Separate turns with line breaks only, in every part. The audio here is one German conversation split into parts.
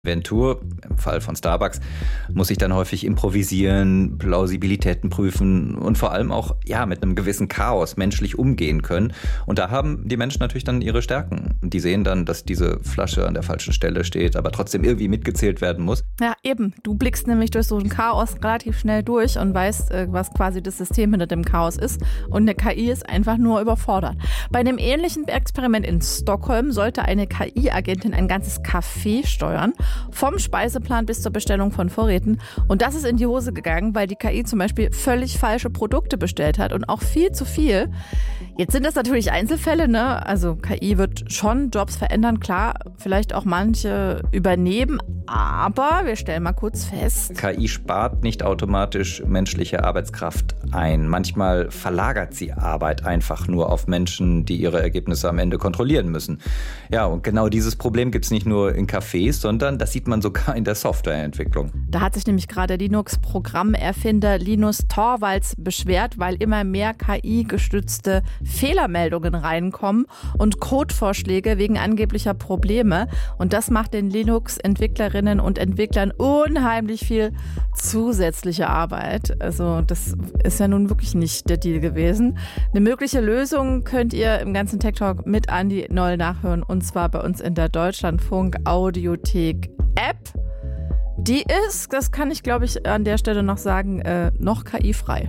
Ventur, im Fall von Starbucks, muss ich dann häufig improvisieren, Plausibilitäten prüfen und vor allem auch mit einem gewissen Chaos menschlich umgehen können. Und da haben die Menschen natürlich dann ihre Stärken. Die sehen dann, dass diese Flasche an der falschen Stelle steht, aber trotzdem irgendwie mitgezählt werden muss.
Ja, eben. Du blickst nämlich durch so ein Chaos relativ schnell durch und weißt, was quasi das System hinter dem Chaos ist. Und eine KI ist einfach nur überfordert. Bei einem ähnlichen Experiment in Stockholm sollte eine KI-Agentin ein ganzes Café steuern. Vom Speiseplan bis zur Bestellung von Vorräten. Und das ist in die Hose gegangen, weil die KI zum Beispiel völlig falsche Produkte bestellt hat und auch viel zu viel. Jetzt sind das natürlich Einzelfälle, ne? Also KI wird schon Jobs verändern, klar, vielleicht auch manche übernehmen, aber wir stellen mal kurz fest.
KI spart nicht automatisch menschliche Arbeitskraft ein. Manchmal verlagert sie Arbeit einfach nur auf Menschen, die ihre Ergebnisse am Ende kontrollieren müssen. Ja, und genau dieses Problem gibt es nicht nur in Cafés, sondern das sieht man sogar in der Softwareentwicklung.
Da hat sich nämlich gerade Linux-Programmerfinder Linus Torvalds beschwert, weil immer mehr KI-gestützte Fehlermeldungen reinkommen und Codevorschläge wegen angeblicher Probleme. Und das macht den Linux-Entwicklerinnen und Entwicklern unheimlich viel zusätzliche Arbeit. Also das ist ja nun wirklich nicht der Deal gewesen. Eine mögliche Lösung könnt ihr im ganzen Tech Talk mit Andi Noll nachhören, und zwar bei uns in der Deutschlandfunk Audiothek App. Die ist, das kann ich glaube ich an der Stelle noch sagen, noch KI-frei.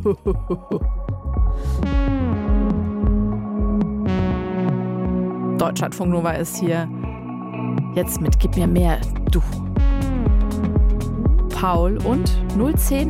Deutschlandfunk Nova ist hier. Jetzt mit Gib mir mehr, du. Paul und 010